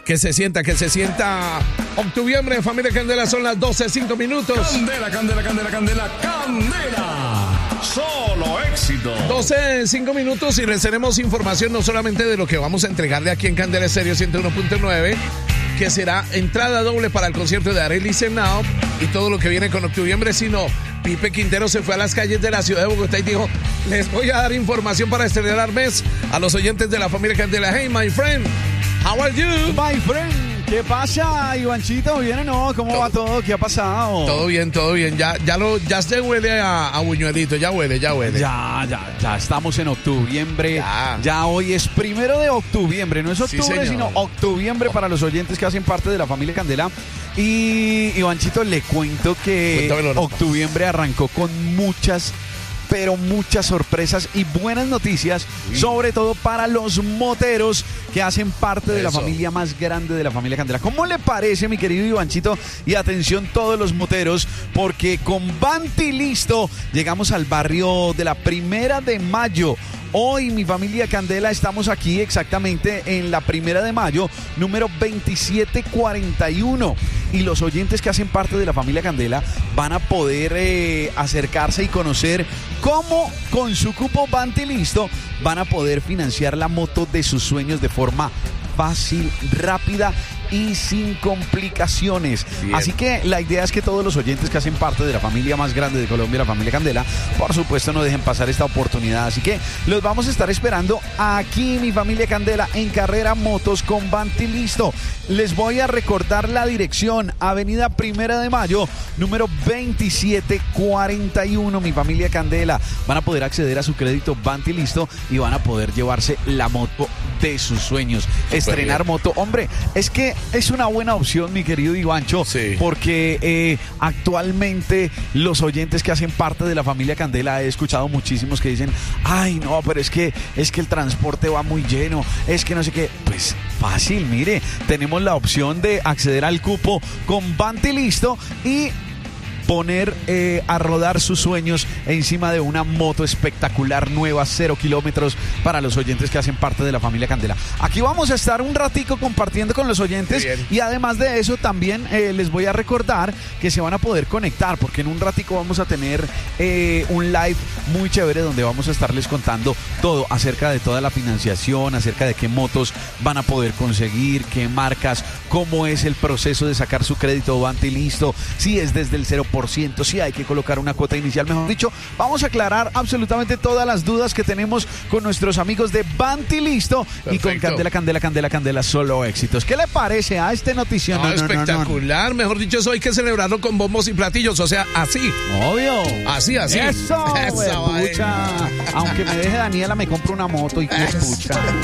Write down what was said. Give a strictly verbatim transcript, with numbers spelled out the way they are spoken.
Que se sienta, que se sienta. Octuviembre, familia Candela, son las doce, cinco minutos. Candela, candela, candela, candela, candela. Solo éxito. doce, cinco minutos y les tenemos información no solamente de lo que vamos a entregarle aquí en Candela Estéreo ciento uno punto nueve, que será entrada doble para el concierto de Arely Senao y todo lo que viene con Octuviembre, sino Pipe Quintero se fue a las calles de la ciudad de Bogotá y dijo, les voy a dar información para estrenar mes a los oyentes de la familia Candela. Hey, my friend, how are you? My friend, ¿qué pasa, Ivanchito? ¿Bien o no? ¿Cómo todo, va todo? ¿Qué ha pasado? Todo bien, todo bien. Ya, ya, lo, ya se huele a, a buñuelito, ya huele, ya huele. Ya, ya, ya estamos en octuviembre. Ya, ya hoy es primero de octuviembre. No es octubre, sí, sino octuviembre para los oyentes que hacen parte de la familia Candela. Y, Ivanchito, le cuento que octuviembre arrancó con muchas... pero muchas sorpresas y buenas noticias, sí, sobre todo para los moteros que hacen parte de Eso. la familia más grande de la familia Candela. ¿Cómo le parece, mi querido Ivanchito? Y atención todos los moteros, porque con Banti Listo llegamos al barrio de la Primera de Mayo. Hoy, mi familia Candela, estamos aquí exactamente en la Primera de Mayo, número veintisiete cuarenta y uno. Y los oyentes que hacen parte de la familia Candela van a poder eh, acercarse y conocer cómo con su cupo Banti Listo van a poder financiar la moto de sus sueños de forma fácil, rápida y sin complicaciones. Bien. Así que la idea es que todos los oyentes que hacen parte de la familia más grande de Colombia, la familia Candela, por supuesto no dejen pasar esta oportunidad. Así que los vamos a estar esperando aquí, mi familia Candela, en Carrera Motos con Banti Listo. Les voy a recordar la dirección: Avenida Primera de Mayo, número veintisiete cuarenta y uno, mi familia Candela. Van a poder acceder a su crédito Banti Listo y van a poder llevarse la moto de sus sueños. Estrenar moto, hombre, es que es una buena opción, mi querido Ivancho, sí, porque eh, actualmente los oyentes que hacen parte de la familia Candela, he escuchado muchísimos que dicen, ay no, pero es que es que el transporte va muy lleno, es que no sé qué. Pues fácil, mire, tenemos la opción de acceder al cupo con Banti Listo y poner eh, a rodar sus sueños encima de una moto espectacular, nueva, cero kilómetros, para los oyentes que hacen parte de la familia Candela. Aquí vamos a estar un ratico compartiendo con los oyentes y además de eso también eh, les voy a recordar que se van a poder conectar, porque en un ratico vamos a tener eh, un live muy chévere donde vamos a estarles contando todo acerca de toda la financiación, acerca de qué motos van a poder conseguir, qué marcas, cómo es el proceso de sacar su crédito Banti Listo, si es desde el cero por ciento, si hay que colocar una cuota inicial, mejor dicho, vamos a aclarar absolutamente todas las dudas que tenemos con nuestros amigos de Banti Listo. Perfecto. Y con Candela, Candela, Candela, Candela, solo éxitos. ¿Qué le parece a este notición? No, no, espectacular, no, no. Mejor dicho, eso hay que celebrarlo con bombos y platillos, o sea, así. Obvio. Así, así. Eso, eso, pucha. Aunque me deje Daniela, me compro una moto y que escucha.